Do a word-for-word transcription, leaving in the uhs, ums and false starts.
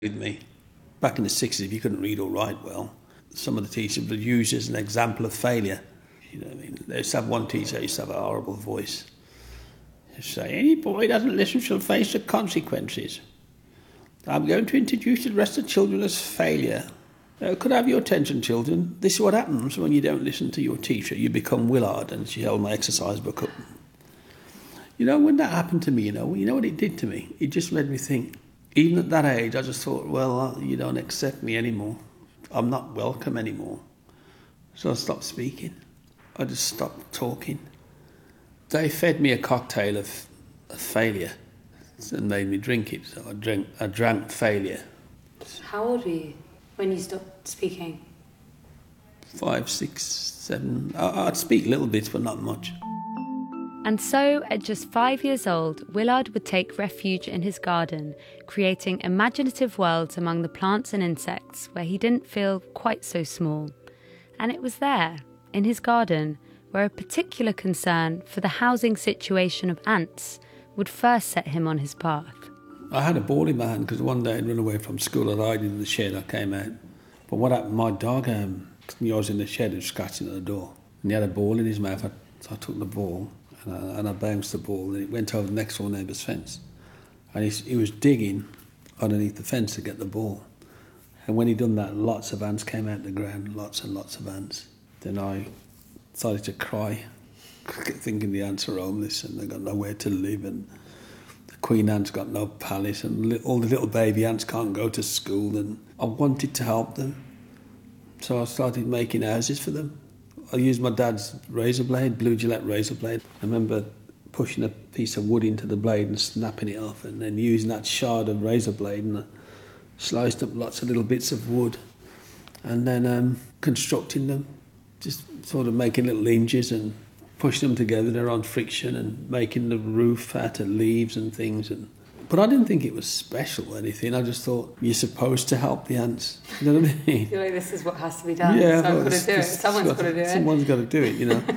with me. Back in the sixties, if you couldn't read or write well, some of the teachers would use it as an example of failure. You know what I mean? They used to have one teacher who used to have a horrible voice. He'd say, any boy who doesn't listen shall face the consequences. I'm going to introduce the rest of the children as failure. Uh, could I have your attention, children? This is what happens when you don't listen to your teacher. You become Willard. And she held my exercise book up. You know, when that happened to me, you know, you know what it did to me? It just made me think, even at that age, I just thought, well, you don't accept me anymore. I'm not welcome anymore. So I stopped speaking. I just stopped talking. They fed me a cocktail of, of failure and made me drink it. So I drank, I drank failure. How old were you when you stopped speaking? Five, six, seven. I, I'd speak little bits, but not much. And so, at just five years old, Willard would take refuge in his garden, creating imaginative worlds among the plants and insects where he didn't feel quite so small. And it was there, in his garden, where a particular concern for the housing situation of ants would first set him on his path. I had a ball in my hand because one day I'd run away from school. I hid in the shed. I came out. But what happened, my dog, um, I was in the shed and scratching at the door. And he had a ball in his mouth. I, so I took the ball and I, and I bounced the ball and it went over the next door neighbour's fence. And he, he was digging underneath the fence to get the ball. And when he done that, lots of ants came out the ground, lots and lots of ants. Then I started to cry, thinking the ants are homeless and they've got nowhere to live and the queen ant's got no palace and all the little baby ants can't go to school, and I wanted to help them. So I started making houses for them. I used my dad's razor blade, blue Gillette razor blade. I remember pushing a piece of wood into the blade and snapping it off and then using that shard of razor blade and I sliced up lots of little bits of wood and then um, constructing them, just sort of making little hinges and pushing them together. They're on friction and making the roof out of leaves and things. And But I didn't think it was special or anything. I just thought, you're supposed to help the ants. You know what I mean? I feel like this is what has to be done. Yeah, so I've got to it's do it. just- Someone's got to do it. Someone's got to do it, you know.